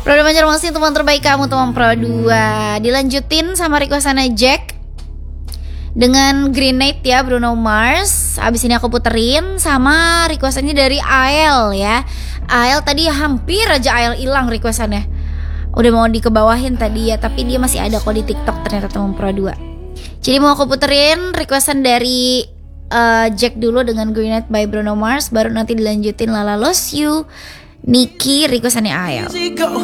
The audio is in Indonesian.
Pro Banjarmasin teman terbaik kamu teman Pro 2. Dilanjutin sama requestannya Jack dengan Grenade ya, Bruno Mars. Abis ini aku puterin sama requestannya dari Ael ya. Ael tadi hampir aja Ael hilang requestannya. Udah mau dikebawahin tadi ya, tapi dia masih ada kok di TikTok ternyata teman Pro 2. Jadi mau aku puterin requestan dari Jack dulu dengan Grenade by Bruno Mars, baru nanti dilanjutin Lala Loves You, Niki requestannya Ael.